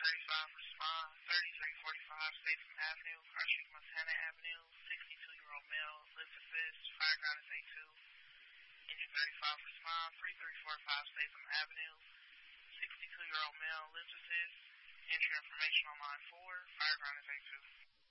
35 respond. 3345 Statham Avenue, Cross Street, Montana Avenue. 62-year-old male, lift assist. Fire ground is A2. Engine 35 respond. 3345 Statham Avenue. 62-year-old male, lift assist. Entry information on line 4. Fire ground is A2.